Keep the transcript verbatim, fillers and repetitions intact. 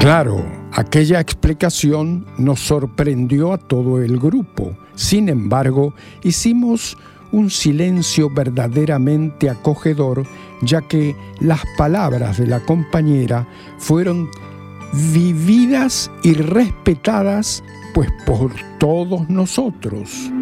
Claro, aquella explicación nos sorprendió a todo el grupo. Sin embargo, hicimos un silencio verdaderamente acogedor, ya que las palabras de la compañera fueron vividas y respetadas, pues por todos nosotros.